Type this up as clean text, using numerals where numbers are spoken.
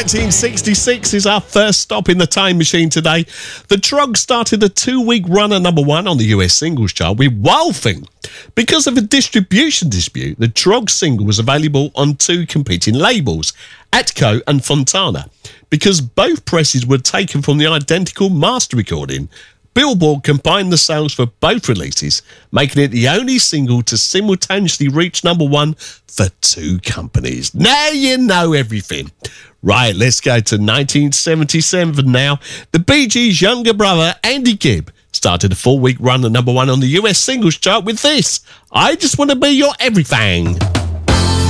1966 is our first stop in the time machine today. The Troggs started a 2-week run at #1 on the US singles chart with Wild Thing. Because of a distribution dispute, the Troggs single was available on 2 competing labels, Atco and Fontana. Because both presses were taken from the identical master recording, Billboard combined the sales for both releases, making it the only single to simultaneously reach #1 for 2 companies. Now you know everything. Right, let's go to 1977 now. The Bee Gees' younger brother, Andy Gibb, started a 4-week run at #1 on the US singles chart with this, I Just Want to Be Your Everything.